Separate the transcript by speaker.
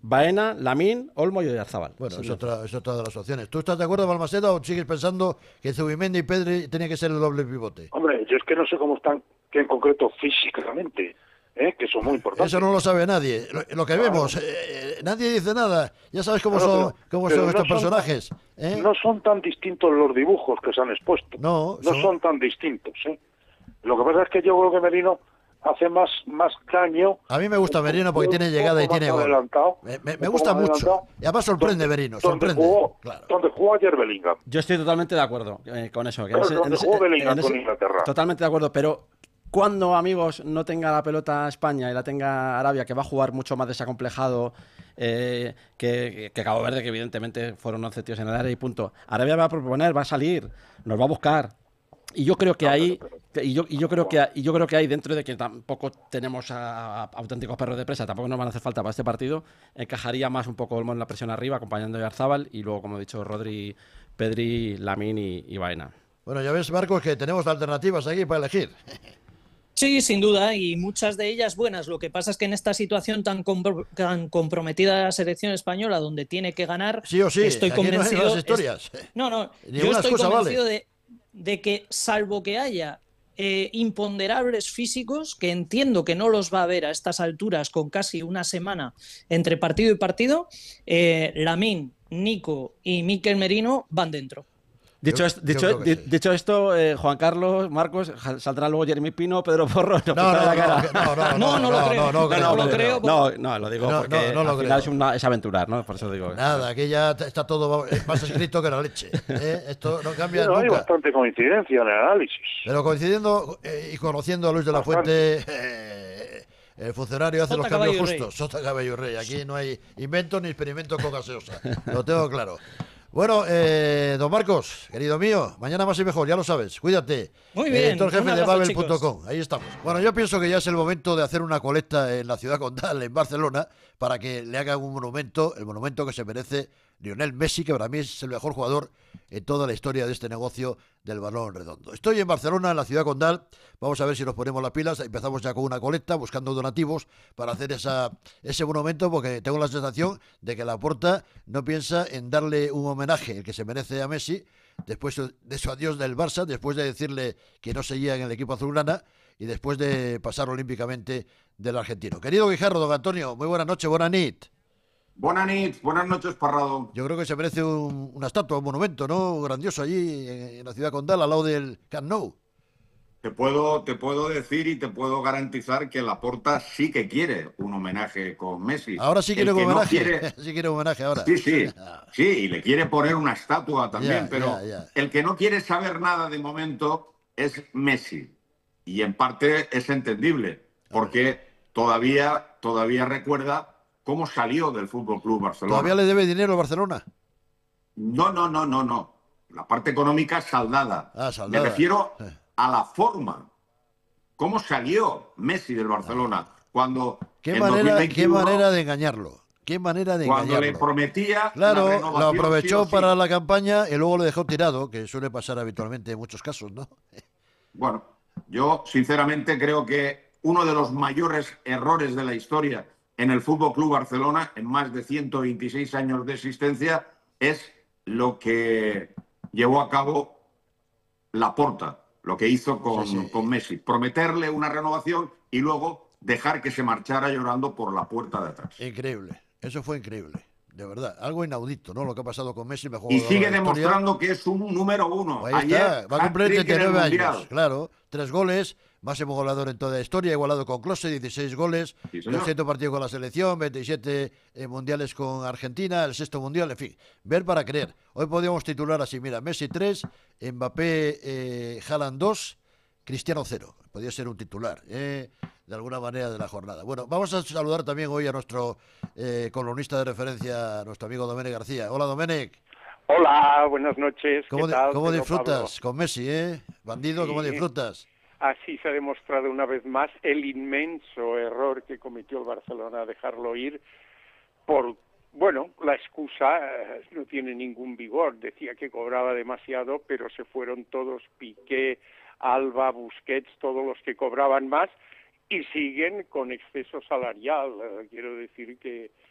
Speaker 1: Baena, Lamine, Olmo y Oyarzabal.
Speaker 2: Bueno,
Speaker 1: Sí,
Speaker 2: es otra de las opciones. ¿Tú estás de acuerdo, Balmaseda, o sigues pensando que Zubimendi y Pedri tenía que ser el doble pivote?
Speaker 3: Hombre, yo es que no sé cómo están, que en concreto físicamente, que son muy
Speaker 2: Eso
Speaker 3: importantes.
Speaker 2: no lo sabe nadie. Lo que
Speaker 3: Claro.
Speaker 2: vemos, nadie dice nada. Ya sabes cómo
Speaker 3: Claro,
Speaker 2: cómo
Speaker 3: pero
Speaker 2: son
Speaker 3: no
Speaker 2: estos
Speaker 3: son
Speaker 2: personajes. ¿Eh?
Speaker 3: no son tan distintos los dibujos que se han expuesto.
Speaker 2: No,
Speaker 3: No son tan distintos, ¿eh? Lo que pasa es que yo creo que Merino hace más caño.
Speaker 2: A mí me gusta Merino porque
Speaker 3: un
Speaker 2: tiene llegada y
Speaker 3: poco
Speaker 2: tiene
Speaker 3: más
Speaker 2: gol.
Speaker 3: adelantado,
Speaker 2: Me
Speaker 3: un
Speaker 2: gusta
Speaker 3: poco más
Speaker 2: mucho.
Speaker 3: adelantado,
Speaker 2: Y además sorprende Merino,
Speaker 3: donde
Speaker 2: sorprende. Claro.
Speaker 3: jugó ayer Bellingham.
Speaker 1: Yo estoy totalmente de acuerdo con eso.
Speaker 3: Claro, donde jugó Bellingham con Inglaterra.
Speaker 1: Totalmente de acuerdo, pero cuando, amigos, no tenga la pelota España y la tenga Arabia, que va a jugar mucho más desacomplejado que Cabo Verde, que evidentemente fueron 11 tíos en el área y punto. Arabia va a proponer, va a salir, nos va a buscar. Y yo creo que ahí, yo creo que ahí, dentro de que tampoco tenemos a auténticos perros de presa, tampoco nos van a hacer falta para este partido, encajaría más un poco Olmo en la presión arriba, acompañando a Oyarzabal, y luego, como he dicho, Rodri, Pedri, Lamine y Baena.
Speaker 2: Bueno, ya ves, Marcos, que tenemos alternativas aquí para elegir.
Speaker 4: Sí, sin duda, y muchas de ellas buenas. Lo que pasa es que en esta situación tan comprometida de la selección española, donde tiene que ganar,
Speaker 2: Sí o sí,
Speaker 4: estoy
Speaker 2: aquí
Speaker 4: convencido.
Speaker 2: No hay las historias.
Speaker 4: No,
Speaker 2: Ni
Speaker 4: yo
Speaker 2: una
Speaker 4: estoy
Speaker 2: excusa
Speaker 4: convencido
Speaker 2: vale.
Speaker 4: de que, salvo que haya imponderables físicos, que entiendo que no los va a haber a estas alturas, con casi una semana entre partido y partido, Lamine, Nico y Mikel Merino van dentro.
Speaker 2: Yo creo que sí.
Speaker 1: Dicho esto, Juan Carlos, Marcos, saldrá luego Jeremy Pino, Pedro Porro.
Speaker 4: No lo creo.
Speaker 1: No, lo digo porque al final es aventurar, ¿no? Por eso digo.
Speaker 2: Nada, aquí ya está todo más escrito que la leche. Esto no cambia nunca.
Speaker 3: Hay bastante coincidencia en el análisis.
Speaker 2: Pero coincidiendo y conociendo a Luis de la Fuente, el funcionario hace los cambios justos. Sota, caballo y rey. Aquí no hay invento ni experimento con gaseosa. Lo tengo claro. Bueno, don Marcos, querido mío, mañana más y mejor, ya lo sabes, cuídate.
Speaker 4: Muy bien,
Speaker 2: Editor jefe de
Speaker 4: Babel.com,
Speaker 2: ahí estamos. Bueno, yo pienso que ya es el momento de hacer una colecta en la ciudad condal, en Barcelona, para que le hagan un monumento, el monumento que se merece Lionel Messi, que para mí es el mejor jugador en toda la historia de este negocio del balón redondo. Estoy en Barcelona, en la ciudad condal, vamos a ver si nos ponemos las pilas, empezamos ya con una colecta, buscando donativos para hacer ese monumento, porque tengo la sensación de que Laporta no piensa en darle un homenaje, el que se merece a Messi, después de su adiós del Barça, después de decirle que no seguía en el equipo azulgrana y después de pasar olímpicamente del argentino. Querido Guijarro, don Antonio, muy buenas noches, buenas nit.
Speaker 5: Buenas noches, Parrado.
Speaker 2: Yo creo que se merece una estatua, un monumento, ¿no? Grandioso allí en la ciudad condal, al lado del Camp Nou.
Speaker 5: Te puedo decir y te puedo garantizar que Laporta sí que quiere un homenaje con Messi.
Speaker 2: Ahora sí quiere un homenaje.
Speaker 5: No quiere...
Speaker 2: Sí quiere un homenaje ahora.
Speaker 5: Sí, y le quiere poner una estatua también, pero
Speaker 2: ya.
Speaker 5: El que no quiere saber nada de momento es Messi. Y en parte es entendible, porque todavía recuerda cómo salió del Fútbol Club Barcelona.
Speaker 2: ¿Todavía le debe dinero al Barcelona?
Speaker 5: No. La parte económica saldada.
Speaker 2: Saldada.
Speaker 5: Me refiero a la forma. ¿Cómo salió Messi del Barcelona? Cuando
Speaker 2: ¿Qué manera de engañarlo?
Speaker 5: Cuando le prometía.
Speaker 2: Claro,
Speaker 5: la
Speaker 2: lo aprovechó
Speaker 5: sí.
Speaker 2: para la campaña y luego lo dejó tirado, que suele pasar habitualmente en muchos casos, ¿no?
Speaker 5: Bueno, yo sinceramente creo que uno de los mayores errores de la historia en el Fútbol Club Barcelona, en más de 126 años de existencia, es lo que llevó a cabo Laporta, lo que hizo con Messi. Prometerle una renovación y luego dejar que se marchara llorando por la puerta de atrás.
Speaker 2: Increíble, eso fue increíble. De verdad, algo inaudito, ¿no? Lo que ha pasado con Messi.
Speaker 5: Y sigue demostrando que es un número uno.
Speaker 2: Ahí está, va a cumplir 39 años, claro. 3 goles, máximo goleador en toda la historia, igualado con Klose, 16 goles, 200 partidos con la selección, 27 mundiales con Argentina, el 6º mundial, en fin, ver para creer. Hoy podríamos titular así, mira, Messi 3, Mbappé, Haaland 2, Cristiano 0. Podría ser un titular, de alguna manera, de la jornada. Bueno, vamos a saludar también hoy a nuestro columnista de referencia, a nuestro amigo Domènech García. Hola, Domènech.
Speaker 6: Hola, buenas noches.
Speaker 2: ¿Cómo disfrutas con Messi, bandido? ¿Cómo disfrutas?
Speaker 6: Así se ha demostrado una vez más el inmenso error que cometió el Barcelona, dejarlo ir por... Bueno, la excusa no tiene ningún vigor. Decía que cobraba demasiado, pero se fueron todos, Piqué, Alba, Busquets, todos los que cobraban más, y siguen con exceso salarial. Quiero decir que